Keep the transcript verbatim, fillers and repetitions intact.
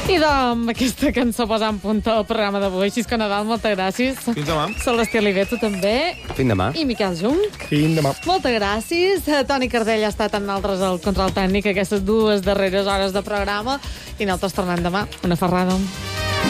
I amb aquesta cançó posant punt al programa d'avui. Xisco Nadal, moltes gràcies. Fins demà. Celestí Oliver, tu també. Fins demà. I Miquel Junc. Fins demà. Moltes gràcies. Toni Cardell ha estat amb nosaltres al control tècnic aquestes dues darreres hores de programa i nosaltres tornem demà. Una ferrada.